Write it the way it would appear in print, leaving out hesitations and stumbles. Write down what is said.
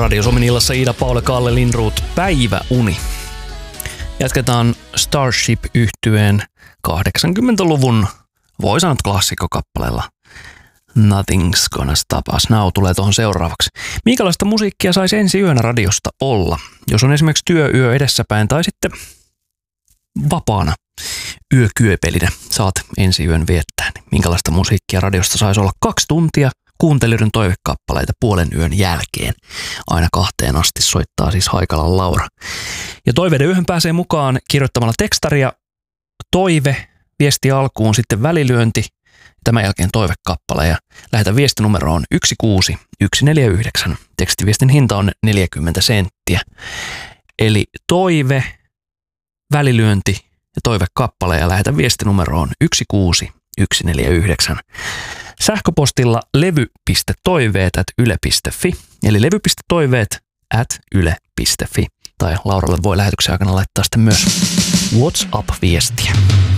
Radio Suomen illassa Iida Paule, Kalle Lindroth, Päiväuni. Jatketaan Starship-yhtyeen 80-luvun, voi sanoa klassikkokappaleella Nothing's Gonna Stop Us Now tulee tuohon seuraavaksi. Minkälaista musiikkia saisi ensi yönä radiosta olla? Jos on esimerkiksi työyö edessäpäin tai sitten vapaana yökyöpelinä saat ensi yön viettää, niin minkälaista musiikkia radiosta saisi olla 2 tuntia kuuntelijoiden toivekappaleita puolen yön jälkeen. Aina 2 asti soittaa siis Haikalan Laura. Ja toiveiden yöhön pääsee mukaan kirjoittamalla tekstaria toive, viesti alkuun, sitten välilyönti, tämän jälkeen toivekappale ja lähetä viestinumeroon 16149. Tekstiviestin hinta on 40 senttiä. Eli toive, välilyönti ja toivekappale ja lähetä viestinumeroon 16149. Sähköpostilla levy.toiveet@yle.fi eli levy.toiveet@yle.fi tai Lauralle voi lähetyksen aikana laittaa sitten myös WhatsApp-viestiä.